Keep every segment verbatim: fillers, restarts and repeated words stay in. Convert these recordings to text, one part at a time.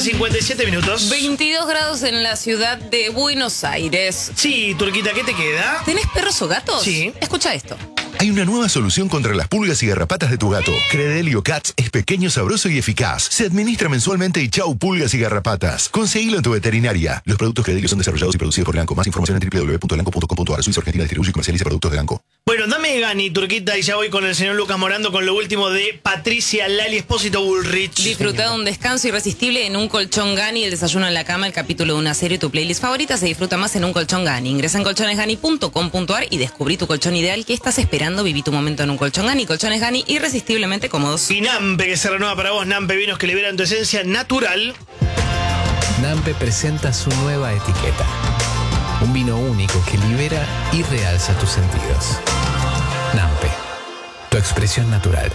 cincuenta y siete minutos. veintidós grados en la ciudad de Buenos Aires. Sí, Turquita, ¿qué te queda? ¿Tenés perros o gatos? Sí. Escucha esto. Hay una nueva solución contra las pulgas y garrapatas de tu gato. Credelio Cats es pequeño, sabroso y eficaz. Se administra mensualmente y chau pulgas y garrapatas. Conseguilo en tu veterinaria. Los productos Credelio son desarrollados y producidos por Elanco. Más información en doble u doble u doble u punto elanco punto com punto a r. Suiza Argentina distribuye y comercializa productos de Elanco. Bueno, dame Gani, Turquita, y ya voy con el señor Lucas Morando con lo último de Patricia Lali Espósito Bullrich. Disfruta de un descanso irresistible en un colchón Gani, el desayuno en la cama, el capítulo de una serie, tu playlist favorita se disfruta más en un colchón Gani. Ingresa en colchones gani punto com punto a r y descubrí tu colchón ideal. ¿Qué estás esperando? Viví tu momento en un colchón Gani. Colchones Gani, irresistiblemente cómodos. Y Nampe, que se renueva para vos. Nampe, vinos que liberan tu esencia natural. Nampe presenta su nueva etiqueta. Un vino único que libera y realza tus sentidos. Nampe, tu expresión natural.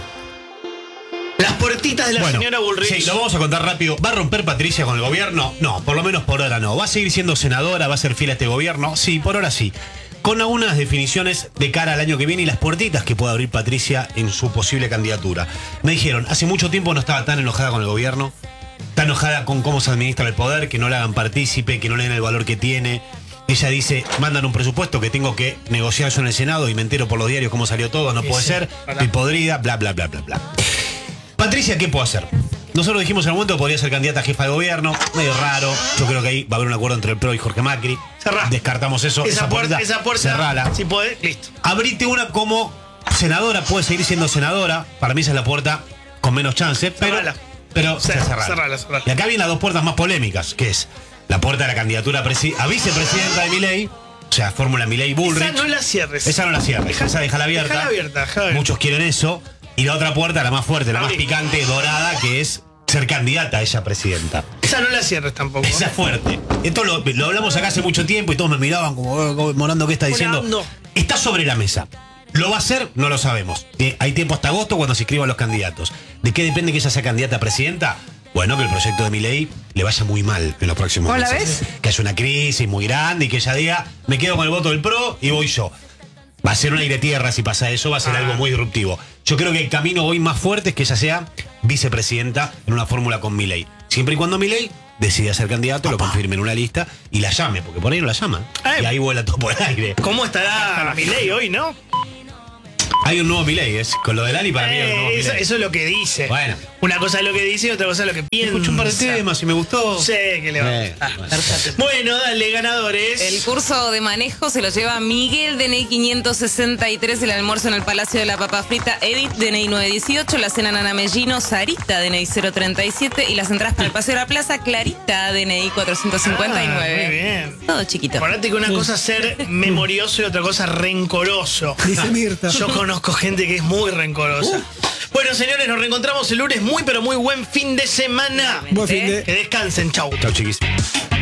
Las puertitas de la Bueno, señora Bullrich. Sí, lo vamos a contar rápido. ¿Va a romper Patricia con el gobierno? No, por lo menos por ahora no. ¿Va a seguir siendo senadora? ¿Va a ser fiel a este gobierno? Sí, por ahora sí. Con algunas definiciones de cara al año que viene y las puertitas que puede abrir Patricia en su posible candidatura. Me dijeron, hace mucho tiempo no estaba tan enojada con el gobierno, tan enojada con cómo se administra el poder, que no le hagan partícipe, que no le den el valor que tiene. Ella dice, mandan un presupuesto que tengo que negociar yo en el Senado y me entero por los diarios cómo salió todo, no Sí, puede sí, ser, para. estoy podrida, bla, bla, bla, bla, bla. Patricia, ¿qué puede hacer? Nosotros dijimos en el momento que podría ser candidata a jefa de gobierno, medio raro. Yo creo que ahí va a haber un acuerdo entre el P R O y Jorge Macri. Cerrá. Descartamos eso. Esa, esa puerta, puerta, esa puerta. cerrala. Si puede, listo. Abrite una como senadora, puede seguir siendo senadora. Para mí esa es la puerta con menos chance, pero, Cerrala. pero Cer- cerrala. cerrala, cerrala. Y acá vienen las dos puertas más polémicas, que es la puerta de la candidatura a, presi- a vicepresidenta de Milei, o sea, fórmula Milei-Bullrich. Esa no la cierres. Esa no la cierres, Deja- esa déjala abierta. Déjala abierta, déjala abierta. Muchos quieren eso. Y la otra puerta, la más fuerte, la más Abrí. picante, dorada, que es ser candidata a ella presidenta. Esa no la cierres tampoco. Esa es fuerte. Esto lo, lo hablamos acá hace mucho tiempo y todos me miraban como, "Oh, oh, Morando, ¿qué está diciendo?" Morando. Está sobre la mesa. ¿Lo va a hacer? No lo sabemos. Eh, Hay tiempo hasta agosto cuando se escriban los candidatos. ¿De qué depende que ella sea candidata a presidenta? Bueno, que el proyecto de Milei le vaya muy mal en los próximos ¿Vos la meses. ves? Que haya una crisis muy grande y que ella diga, me quedo con el voto del P R O y voy yo. Va a ser un aire tierra si pasa eso, va a ser Ah. algo muy disruptivo. Yo creo que el camino hoy más fuerte es que ella sea vicepresidenta en una fórmula con Milei. Siempre y cuando Milei decida ser candidato, lo confirme en una lista y la llame, porque por ahí no la llaman. Eh. Y ahí vuela todo por el aire. ¿Cómo estará Milei hoy, no? Hay un nuevo Milei, es con lo de Lali para mí hay un nuevo Eh, eso, Milei. eso es lo que dice. Bueno. Una cosa es lo que dice y otra cosa es lo que piensa. Escuché un par de temas y me gustó. Sé que le va a Eh, gustar. bueno. Bueno, dale, ganadores. El curso de manejo se lo lleva Miguel, D N I quinientos sesenta y tres, el almuerzo en el Palacio de la Papa Frita, Edith, D N I novecientos dieciocho, la cena Nana Mellino, Sarita, D N I cero treinta y siete y las entradas para el Paseo de la Plaza, Clarita, D N I cuatrocientos cincuenta y nueve. Ah, muy bien. Todo chiquito. Acordate que una cosa es ser memorioso y otra cosa rencoroso. Dice Mirta. Yo conozco gente que es muy rencorosa. Bueno, señores, nos reencontramos el lunes. Muy, pero muy buen fin de semana. Buen fin de- Que descansen. Chau. Chau, chiquis.